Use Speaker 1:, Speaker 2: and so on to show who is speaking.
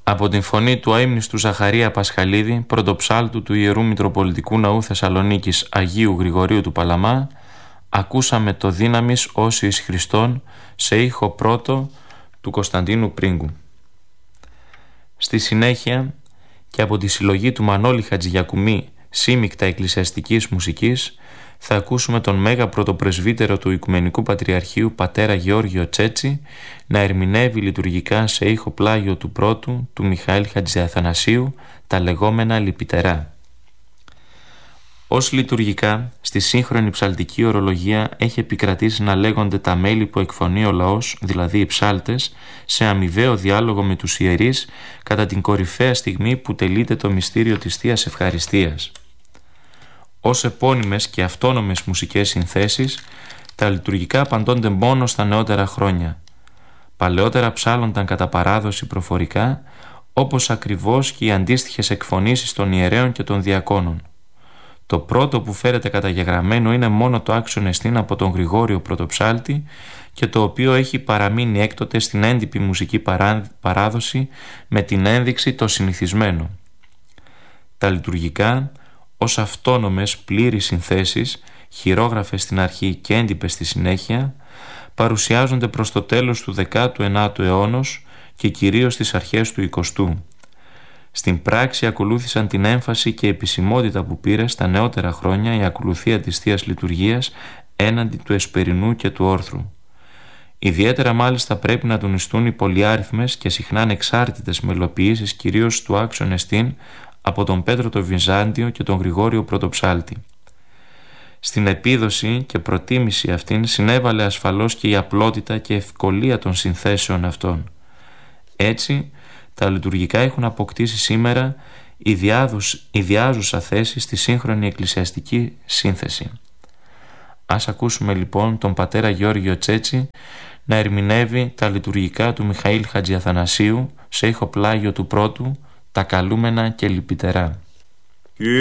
Speaker 1: Από την φωνή του αείμνηστου Ζαχαρία Πασχαλίδη, πρωτοψάλτου του Ιερού Μητροπολιτικού Ναού Θεσσαλονίκης Αγίου Γρηγορίου του Παλαμά, ακούσαμε το «Δύναμις όσοι εις Χριστόν» σε ήχο πρώτο του Κωνσταντίνου Πρίγκου. Στη συνέχεια και από τη συλλογή του Μανώλη Χατζηγιακουμή «Σύμικτα εκκλησιαστικής μουσικής» θα ακούσουμε τον μέγα πρωτοπρεσβύτερο του Οικουμενικού Πατριαρχείου πατέρα Γεώργιο Τσέτσι να ερμηνεύει λειτουργικά σε ήχο πλάγιο του πρώτου του Μιχαήλ Χατζιαθανασίου τα λεγόμενα λυπητερά. Ως λειτουργικά στη σύγχρονη ψαλτική ορολογία έχει επικρατήσει να λέγονται τα μέλη που εκφωνεί ο λαός, δηλαδή οι ψάλτες, σε αμοιβαίο διάλογο με τους ιερείς κατά την κορυφαία στιγμή που τελείται το μυστήριο της Θείας Ευχαριστίας. Ως επώνυμες και αυτόνομες μουσικές συνθέσεις, τα λειτουργικά απαντώνται μόνο στα νεότερα χρόνια. Παλαιότερα ψάλλονταν κατά παράδοση προφορικά, όπως ακριβώς και οι αντίστοιχες εκφωνήσεις των ιερέων και των διακόνων. Το πρώτο που φέρεται καταγεγραμμένο είναι μόνο το άξιον εστίν από τον Γρηγόριο Πρωτοψάλτη και το οποίο έχει παραμείνει έκτοτε στην έντυπη μουσική παράδοση με την ένδειξη το συνηθισμένο. Τα λειτουργικά, ως αυτόνομες πλήρεις συνθέσεις, χειρόγραφες στην αρχή και έντυπες στη συνέχεια, παρουσιάζονται προς το τέλος του 19ου αιώνος και κυρίως στις αρχές του 20ου. Στην πράξη ακολούθησαν την έμφαση και επισημότητα που πήρε στα νεότερα χρόνια η ακολουθία της Θείας Λειτουργίας έναντι του εσπερινού και του όρθρου. Ιδιαίτερα μάλιστα πρέπει να τονιστούν οι πολυάριθμες και συχνά ανεξάρτητες μελοποιήσεις κυρίως του άξιον εστίν από τον Πέτρο το Βυζάντιο και τον Γρηγόριο Πρωτοψάλτη. Στην επίδοση και προτίμηση αυτήν συνέβαλε ασφαλώς και η απλότητα και ευκολία των συνθέσεων αυτών. Έτσι, τα λειτουργικά έχουν αποκτήσει σήμερα ιδιάζουσα θέση στη σύγχρονη εκκλησιαστική σύνθεση. Ας ακούσουμε λοιπόν τον πατέρα Γεώργιο Τσέτσι να ερμηνεύει τα λειτουργικά του Μιχαήλ Χατζιαθανασίου σε ήχο πλάγιο του πρώτου, τα καλούμενα και λυπητερά.